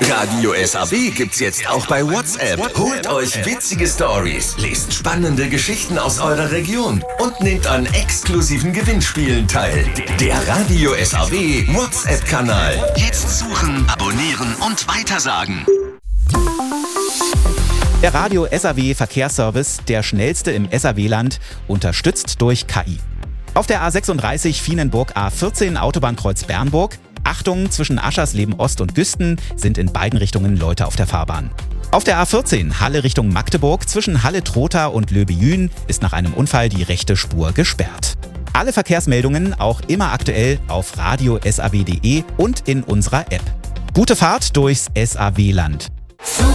Radio SAW gibt's jetzt auch bei WhatsApp. Holt euch witzige Stories, lest spannende Geschichten aus eurer Region und nehmt an exklusiven Gewinnspielen teil. Der Radio SAW WhatsApp-Kanal. Jetzt suchen, abonnieren und weitersagen. Der Radio SAW Verkehrsservice, der schnellste im SAW-Land, unterstützt durch KI. Auf der A36 Vienenburg A14 Autobahnkreuz Bernburg. Achtung, zwischen Aschersleben Ost und Güsten sind in beiden Richtungen Leute auf der Fahrbahn. Auf der A14 Halle Richtung Magdeburg zwischen Halle-Trotha und Löbe-Jühn ist nach einem Unfall die rechte Spur gesperrt. Alle Verkehrsmeldungen auch immer aktuell auf radiosaw.de und in unserer App. Gute Fahrt durchs SAW-Land.